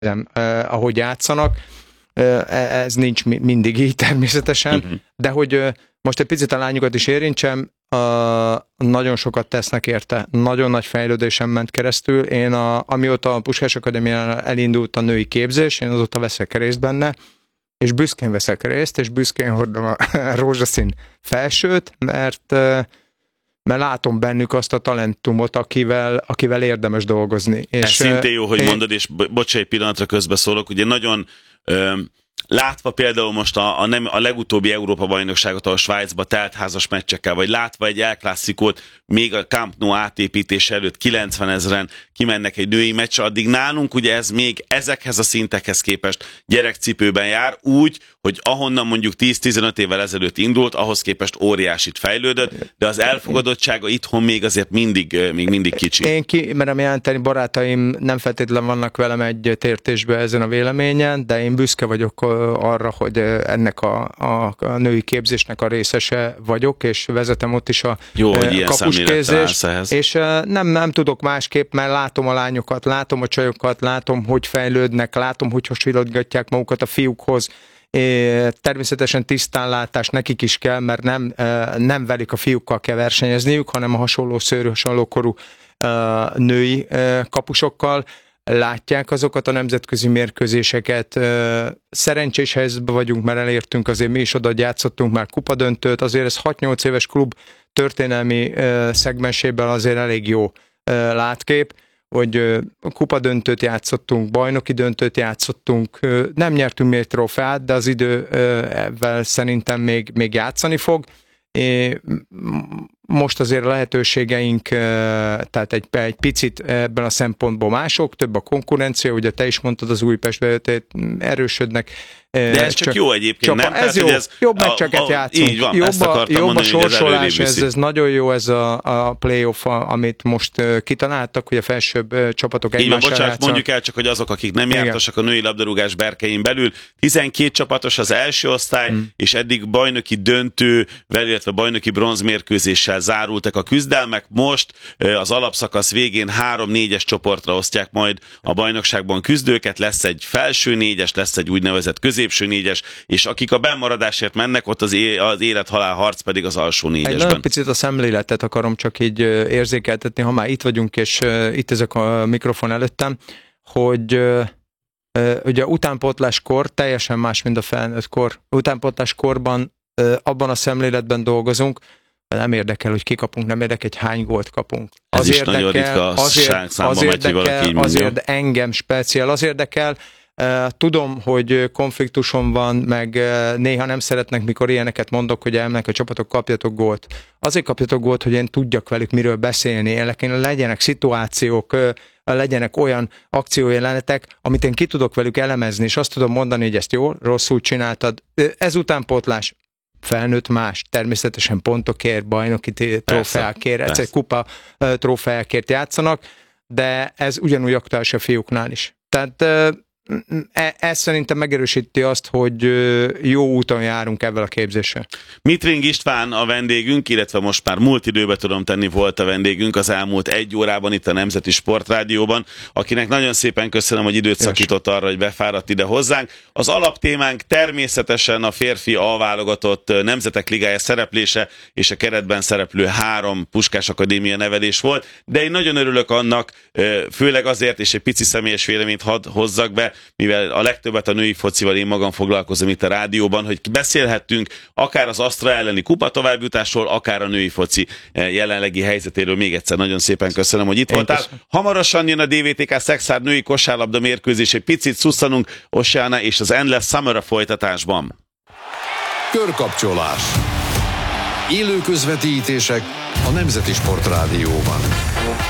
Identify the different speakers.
Speaker 1: ahogy játszanak. Ez nincs mindig így természetesen, de hogy most egy picit a lányokat is érintsem, nagyon sokat tesznek érte, nagyon nagy fejlődésen ment keresztül. Én amióta a Puskás Akadémián elindult a női képzés, én azóta veszek részt benne, és büszkén veszek részt, és büszkén hordom a rózsaszín felsőt, mert látom bennük azt a talentumot, akivel érdemes dolgozni.
Speaker 2: Ez szintén jó, hogy mondod, és bocsánat, egy pillanatra közbeszólok, ugye nagyon látva például most a legutóbbi Európa-bajnokságot, ahol Svájcba teltházas meccsekkel, vagy látva egy El Clasicót, még a Camp Nou átépítése előtt 90 000-en kimennek egy női meccsre, addig nálunk ugye ez még ezekhez a szintekhez képest gyerekcipőben jár, úgy, hogy ahonnan mondjuk 10-15 évvel ezelőtt indult, ahhoz képest óriásit fejlődött, de az elfogadottsága itthon még azért még mindig kicsi.
Speaker 1: Én kimerem jelenteni, barátaim nem feltétlenül vannak velem egy tértésben ezen a véleményen, de én büszke vagyok arra, hogy ennek a női képzésnek a részese vagyok, és vezetem ott is a kapuskézést, és nem tudok másképp, mert látom a lányokat, látom a csajokat, látom, hogy fejlődnek, látom, hogy hasonlítgatják magukat a fiúkhoz. Természetesen tisztánlátás nekik is kell, mert nem velük a fiúkkal kell versenyezniük, hanem a hasonló szőrű, hasonló korú női kapusokkal. Látják azokat a nemzetközi mérkőzéseket. Szerencsés helyzetben vagyunk, mert elértünk, azért mi is oda játszottunk már kupadöntőt, azért ez 6-8 éves klub történelmi szegmensében azért elég jó látkép, hogy kupadöntőt játszottunk, bajnoki döntőt játszottunk, nem nyertünk még trófeát, de az idővel szerintem még játszani fog. Most azért a lehetőségeink, tehát egy picit ebben a szempontból mások, több a konkurencia, ugye te is mondtad, az Újpestbe erősödnek.
Speaker 2: De ez csak jó egyébként, nem?
Speaker 1: Ez jó, jobb meccseket játszunk.
Speaker 2: Így van, jobb
Speaker 1: a sorsolás, ez nagyon jó, ez a playoff, amit most kitaláltak, hogy a felsőbb csapatok egymással játszanak.
Speaker 2: Mondjuk el csak, hogy azok, akik nem jártasak a női labdarúgás berkein belül, 12 csapatos az első osztály, és eddig bajnoki döntővel, illetve bajnoki bronzmérkőzéssel zárultak a küzdelmek. Most az alapszakasz végén 3-4-es csoportra osztják majd a bajnokságban küzdőket, lesz egy felső 4-es, lesz egy úgynevezett középső 4-es, és akik a bennmaradásért mennek, ott az élet-halál harc pedig az alsó 4-esben.
Speaker 1: Egy nagyon picit a szemléletet akarom csak így érzékeltetni, ha már itt vagyunk, és itt ezek a mikrofon előttem, hogy ugye utánpótláskor teljesen más, mint a felnőttkor. Utánpótláskorban abban a szemléletben dolgozunk, nem érdekel, hogy kikapunk, nem érdekel, hogy hány gólt kapunk.
Speaker 2: Ez is nagyon ritka számban megy, hogy valaki így mondja.
Speaker 1: Azért engem speciál, az érdekel. Tudom, hogy konfliktusom van, meg néha nem szeretnek, mikor ilyeneket mondok, hogy elmennek a csapatok, kapjatok gólt. Azért kapjatok gólt, hogy én tudjak velük miről beszélni, legyenek szituációk, legyenek olyan akciójelenetek, amit én ki tudok velük elemezni, és azt tudom mondani, hogy ezt jól, rosszul csináltad. Ez utánpótlás. Felnőtt más, természetesen pontokért, bajnoki trófeákért, egyszer kupa trófeákért játszanak, de ez ugyanúgy aktuális a fiúknál is. Tehát ez szerintem megerősíti azt, hogy jó úton járunk ebben a képzéssel.
Speaker 2: Mitring István a vendégünk, illetve most már múlt időben tudom tenni, volt a vendégünk az elmúlt 1 órában itt a Nemzeti Sportrádióban, akinek nagyon szépen köszönöm, hogy időt szakított arra, hogy befáradt ide hozzánk. Az alaptémánk természetesen a férfi A-válogatott Nemzetek Ligája szereplése és a keretben szereplő 3 Puskás Akadémia nevelés volt, de én nagyon örülök annak, főleg azért, és egy pici személyes véleményt hadd hozzak be, mivel a legtöbbet a női focival én magam foglalkozom itt a rádióban, hogy beszélhettünk akár az Astra elleni kupa továbbjutásról, akár a női foci jelenlegi helyzetéről. Még egyszer nagyon szépen köszönöm, hogy itt voltál. Hamarosan jön a DVTK Szexárd női kosárlabda mérkőzés, egy picit szusszanunk Oceana és az Endless Summer a folytatásban.
Speaker 3: Körkapcsolás. Élő közvetítések a Nemzeti Sportrádióban.